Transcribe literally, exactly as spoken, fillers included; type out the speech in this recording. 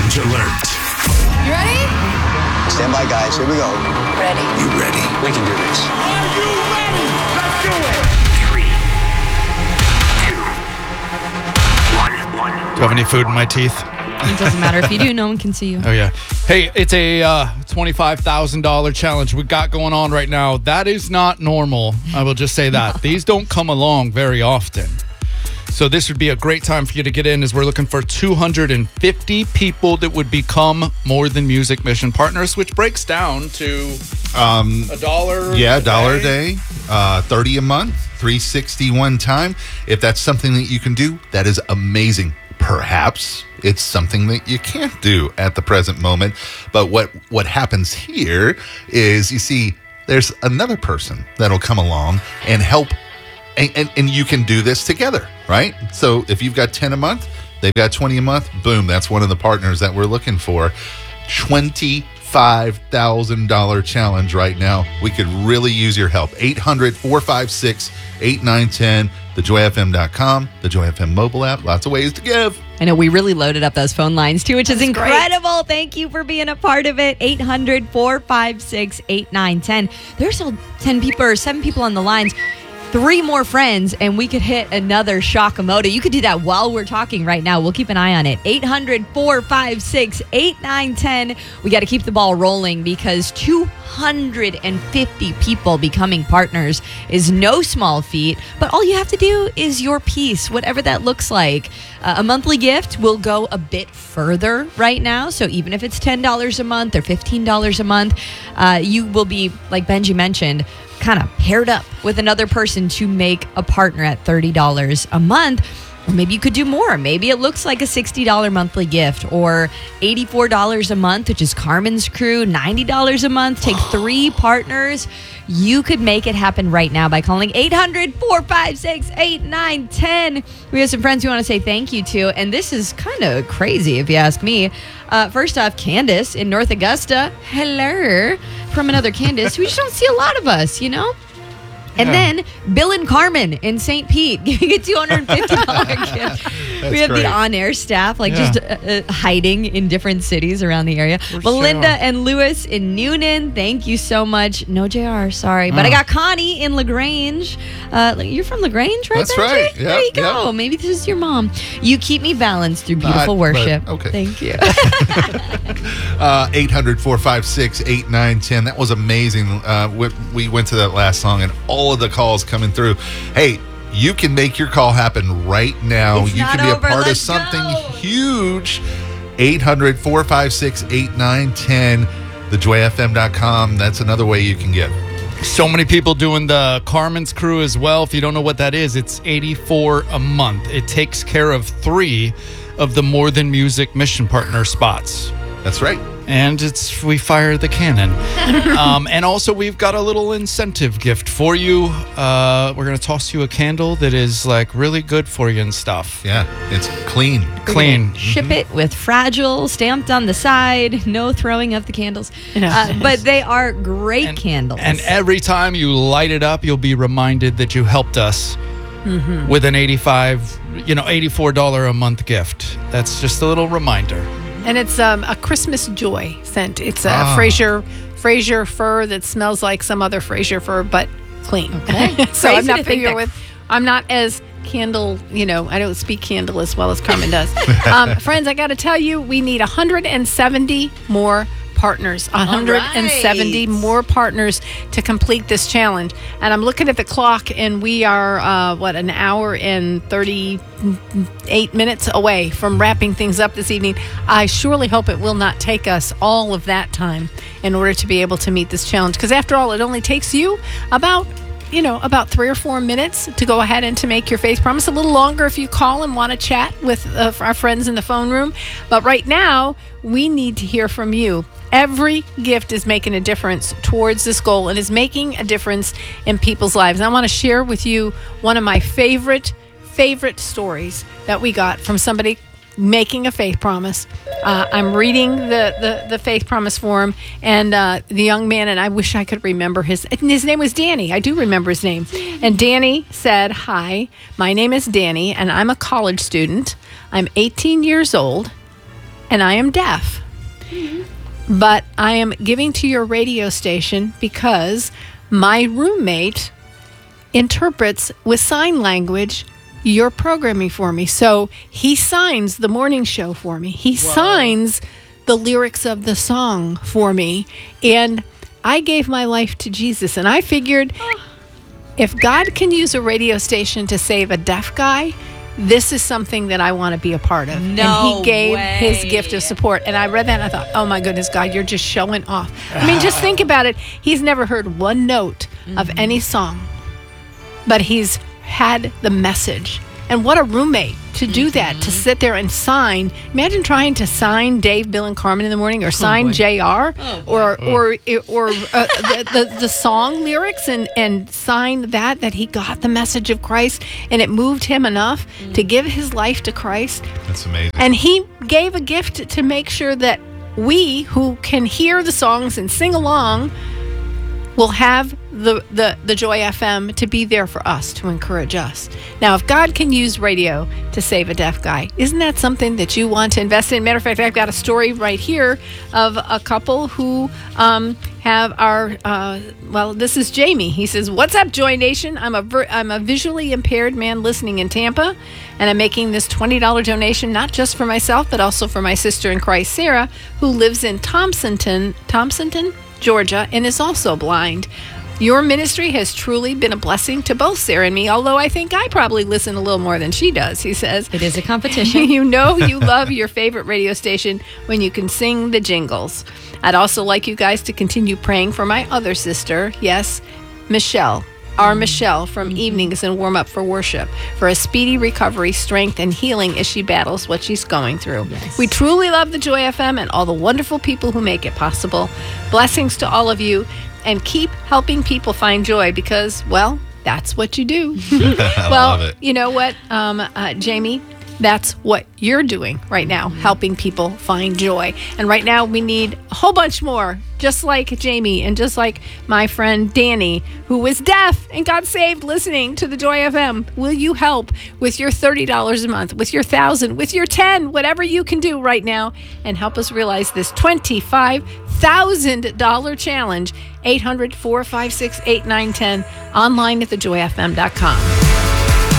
Challenge alert. You ready? Stand by, guys. Here we go. Ready. You ready? We can do this. Are you ready? Let's do it. Three, two, one, one. Do you have any food in my teeth? It doesn't matter if you do. No one can see you. Oh, yeah. Hey, it's a uh, twenty-five thousand dollars challenge we got going on right now. That is not normal. I will just say that. These don't come along very often. So this would be a great time for you to get in, as we're looking for two hundred fifty people that would become More Than Music Mission partners, which breaks down to Um, a dollar. yeah, a dollar a day, uh, thirty a month, three sixty one time. If that's something that you can do, that is amazing. Perhaps it's something that you can't do at the present moment. But what what happens here is, you see, there's another person that'll come along and help. And, and, and you can do this together, right? So if you've got ten a month, they've got twenty a month, boom, that's one of the partners that we're looking for. twenty-five thousand dollars challenge right now. We could really use your help. eight hundred, four five six, eight nine one zero, the joy f m dot com, the Joy F M mobile app. Lots of ways to give. I know we really loaded up those phone lines too, which That's is incredible. Great. Thank you for being a part of it. eight hundred, four five six, eight nine one zero. There's still ten people or seven people on the lines. Three more friends, and we could hit another Shakamoto. You could do that while we're talking right now. We'll keep an eye on it. eight hundred, four five six, eight nine one zero. We got to keep the ball rolling, because two hundred fifty people becoming partners is no small feat. But all you have to do is your piece, whatever that looks like. Uh, a monthly gift will go a bit further right now. So even if it's ten dollars a month or fifteen dollars a month, uh, you will be, like Benji mentioned, kind of paired up with another person to make a partner at thirty dollars a month. Or maybe you could do more. Maybe it looks like a sixty dollars monthly gift, or eighty-four dollars a month, which is Carmen's crew, ninety dollars a month. Take three partners. You could make it happen right now by calling eight hundred, four five six, eight nine one zero. We have some friends we want to say thank you to, and this is kind of crazy if you ask me. Uh, first off, Candace in North Augusta. Hello. From another Candace. We just don't see a lot of us, you know? And yeah. then Bill and Carmen in Saint Pete giving a two hundred fifty dollars gift. We have great. The on-air staff, like yeah. just uh, uh, hiding in different cities around the area. For Belinda sure. and Lewis in Noonan, thank you so much. No J R, sorry. But oh. I got Connie in LaGrange. Uh, you're from LaGrange, right? That's Benji? right. Yep, there you go. Yep. Maybe this is your mom. You keep me balanced through beautiful Not, worship. But, okay. Thank you. uh, eight hundred, four five six, eight nine one zero. That was amazing. Uh, we, we went to that last song, and all of the calls coming through. Hey, you can make your call happen right now. It's you not can be over. a part Let's of something go. huge. eight hundred, four five six, eight nine one zero, the joy f m dot com. That's another way you can give. So many people doing the Carmen's crew as well. If you don't know what that is, it's eighty-four dollars a month. It takes care of three of the More Than Music Mission Partner spots. That's right. And it's we fire the cannon. um, and also, we've got a little incentive gift for you. Uh, we're going to toss you a candle that is like really good for you and stuff. Yeah, it's clean. Clean. Ship mm-hmm. it with fragile, stamped on the side, no throwing of the candles. Uh, but they are great and, candles. And every time you light it up, you'll be reminded that you helped us mm-hmm. with an eighty-five, you know, eighty-four dollars a month gift. That's just a little reminder. And it's um, a Christmas joy scent. It's a ah. Fraser Fraser fur that smells like some other Fraser fur, but clean. Okay. So I'm not to think familiar with. I'm not as candle. You know, I don't speak candle as well as Carmen does. um, friends, I got to tell you, we need one hundred seventy more partners, one hundred seventy right. more partners to complete this challenge. And I'm looking at the clock, and we are uh, what an hour and thirty-eight minutes away from wrapping things up this evening. I surely hope it will not take us all of that time in order to be able to meet this challenge, because after all, it only takes you about you know, about three or four minutes to go ahead and to make your faith promise. A little longer if you call and want to chat with uh, our friends in the phone room. But right now, we need to hear from you. Every gift is making a difference towards this goal and is making a difference in people's lives. And I want to share with you one of my favorite, favorite stories that we got from somebody making a faith promise. Uh, I'm reading the, the, the faith promise form, and uh, the young man, and I wish I could remember his, his name was Danny. I do remember his name. And Danny said, "Hi, my name is Danny, and I'm a college student. I'm eighteen years old, and I am deaf. But I am giving to your radio station because my roommate interprets with sign language your programming for me. So he signs the morning show for me. He signs the lyrics of the song for me. And I gave my life to Jesus. And I figured if God can use a radio station to save a deaf guy, this is something that I want to be a part of. No and he gave way. his gift of support. And I read that and I thought, oh my goodness, God, you're just showing off. I mean, just think about it. He's never heard one note of any song, but he's had the message. And what a roommate to do that, to sit there and sign. Imagine trying to sign Dave, Bill, and Carmen in the morning, or sign J R, or or or uh, the, the the song lyrics, and and sign that that he got the message of Christ, and it moved him enough to give his life to Christ. That's amazing. And he gave a gift to make sure that we who can hear the songs and sing along will have the, the, the Joy F M to be there for us, to encourage us. Now, if God can use radio to save a deaf guy, isn't that something that you want to invest in? Matter of fact, I've got a story right here of a couple who um, have our, uh, well, this is Jamie. He says, "What's up, Joy Nation? I'm a, ver- I'm a visually impaired man listening in Tampa, and I'm making this twenty dollars donation not just for myself, but also for my sister in Christ, Sarah, who lives in Thompsonton, Thompsonton, Georgia, and is also blind. Your ministry has truly been a blessing to both Sarah and me, although I think I probably listen a little more than she does," he says. It is a competition. You know you love your favorite radio station when you can sing the jingles. I'd also like you guys to continue praying for my other sister, yes, Michelle, our Michelle from Evenings and Warm Up for Worship, for a speedy recovery, strength, and healing as she battles what she's going through. Yes. We truly love the Joy F M and all the wonderful people who make it possible. Blessings to all of you, and keep helping people find joy because, well, that's what you do. I well, love it. you know what, um, uh, Jamie? That's what you're doing right now, helping people find joy. And right now we need a whole bunch more, just like Jamie and just like my friend Danny, who was deaf and got saved listening to the Joy F M. Will you help with your thirty dollars a month, with your one thousand dollars, with your ten dollars, whatever you can do right now, and help us realize this twenty-five thousand dollars challenge? eight hundred, four five six, eight nine one zero, online at the joy f m dot com.